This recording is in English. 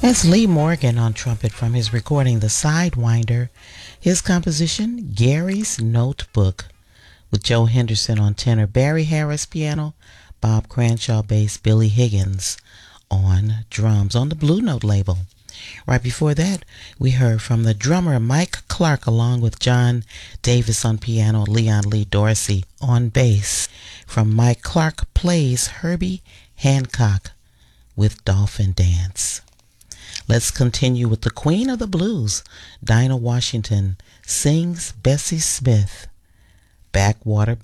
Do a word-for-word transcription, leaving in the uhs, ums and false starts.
That's Lee Morgan on trumpet from his recording The Sidewinder. His composition, Gary's Notebook, with Joe Henderson on tenor, Barry Harris piano, Bob Cranshaw bass, Billy Higgins on drums on the Blue Note label. Right before that, we heard from the drummer Mike Clark along with John Davis on piano, Leon Lee Dorsey on bass. From Mike Clark plays Herbie Hancock with Dolphin Dance. Let's continue with the Queen of the Blues. Dinah Washington sings Bessie Smith, Backwater